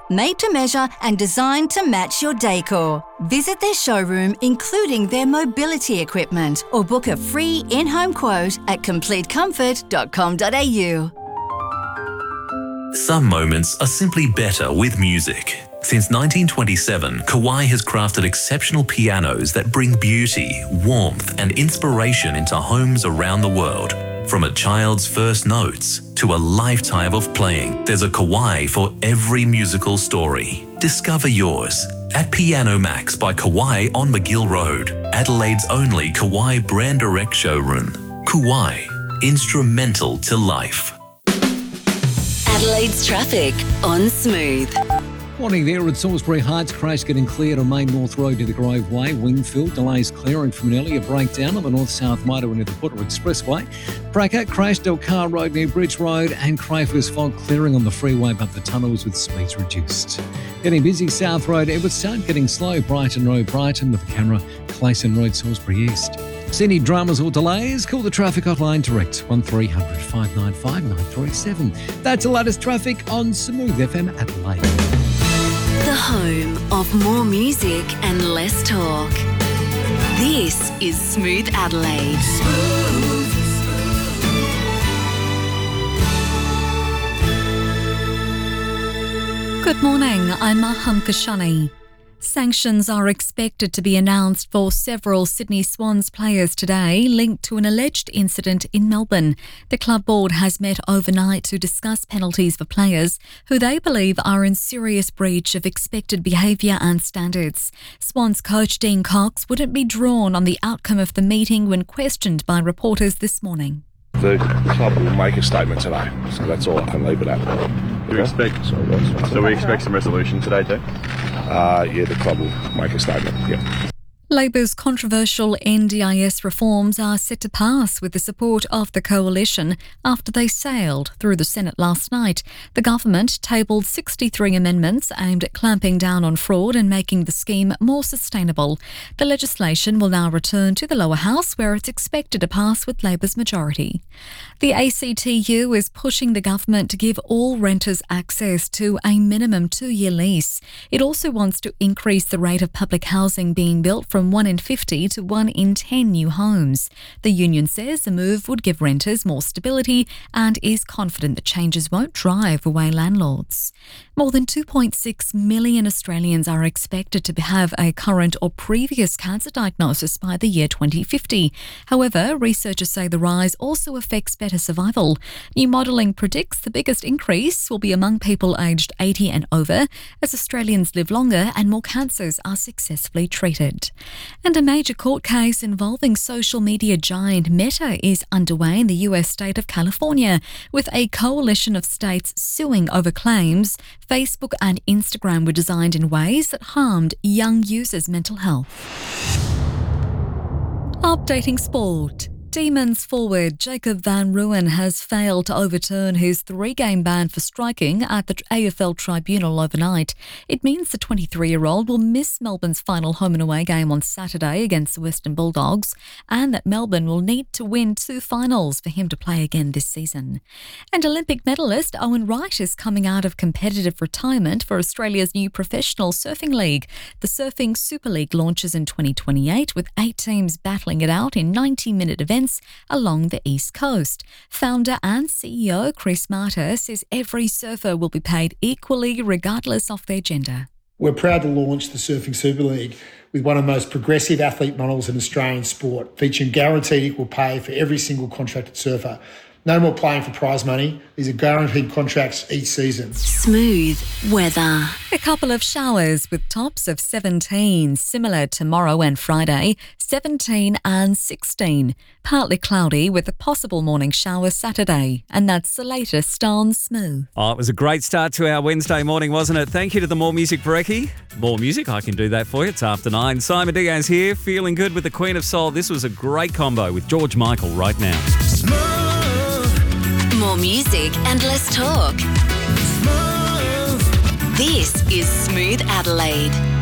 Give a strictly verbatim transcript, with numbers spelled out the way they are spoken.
made to measure and designed to match your decor. Visit their showroom, including their mobility equipment, or book a free in-home quote at complete comfort dot com dot a u. Some moments are simply better with music. Since nineteen twenty-seven, Kawai has crafted exceptional pianos that bring beauty, warmth, and inspiration into homes around the world. From a child's first notes to a lifetime of playing, there's a Kawai for every musical story. Discover yours at Piano Max by Kawai on McGill Road, Adelaide's only Kawai brand direct showroom. Kawai, instrumental to life. Adelaide's traffic on Smooth. Morning there at Salisbury Heights. Crash getting cleared on Main North Road to the Grove Way. Wingfield delays clearing from an earlier breakdown on the north-south motorway near the Putter Expressway. Pracker crashed Delcar Road near Bridge Road, and Crayford's fog clearing on the freeway above the tunnels with speeds reduced. Getting busy South Road, Edwardstown getting slow. Brighton Road, Brighton with the camera. Clayson Road, Salisbury East. See any dramas or delays? Call the traffic hotline direct one three hundred, five nine five, nine three seven. That's the latest traffic on Smooth F M Adelaide. The home of more music and less talk. This is Smooth Adelaide. Smooth. Good morning, I'm Maham Kashani. Sanctions are expected to be announced for several Sydney Swans players today linked to an alleged incident in Melbourne. The club board has met overnight to discuss penalties for players who they believe are in serious breach of expected behaviour and standards. Swans coach Dean Cox wouldn't be drawn on the outcome of the meeting when questioned by reporters this morning. The club will make a statement today, so that's all I can leave it at. Do you expect, so, so we expect some resolution today too? Uh, yeah, the club will make a statement, yeah. Labor's controversial N D I S reforms are set to pass with the support of the coalition after they sailed through the Senate last night. The government tabled sixty-three amendments aimed at clamping down on fraud and making the scheme more sustainable. The legislation will now return to the lower house, where it's expected to pass with Labor's majority. The A C T U is pushing the government to give all renters access to a minimum two-year lease. It also wants to increase the rate of public housing being built from one in fifty to one in ten new homes. The union says the move would give renters more stability and is confident the changes won't drive away landlords. More than two point six million Australians are expected to have a current or previous cancer diagnosis by the year twenty fifty. However, researchers say the rise also affects better survival. New modelling predicts the biggest increase will be among people aged eighty and over, as Australians live longer and more cancers are successfully treated. And a major court case involving social media giant Meta is underway in the U S state of California, with a coalition of states suing over claims Facebook and Instagram were designed in ways that harmed young users' mental health. Updating sport. Demons forward Jacob van Rooyen has failed to overturn his three-game ban for striking at the A F L tribunal overnight. It means the twenty-three-year-old will miss Melbourne's final home and away game on Saturday against the Western Bulldogs, and that Melbourne will need to win two finals for him to play again this season. And Olympic medalist Owen Wright is coming out of competitive retirement for Australia's new professional surfing league. The Surfing Super League launches in twenty twenty-eight, with eight teams battling it out in ninety-minute events along the East Coast. Founder and C E O Chris Marter says every surfer will be paid equally regardless of their gender. We're proud to launch the Surfing Super League with one of the most progressive athlete models in Australian sport, featuring guaranteed equal pay for every single contracted surfer. No more playing for prize money. These are guaranteed contracts each season. Smooth weather. A couple of showers with tops of seventeen, similar tomorrow and Friday, seventeen and sixteen. Partly cloudy with a possible morning shower Saturday. And that's the latest on Smooth. Oh, it was a great start to our Wednesday morning, wasn't it? Thank you to the More Music Brekkie. More music, I can do that for you. It's after nine. Simon Diaz here, feeling good with the Queen of Soul. This was a great combo with George Michael right now. Smooth. More music and less talk. Smooth. This is Smooth Adelaide.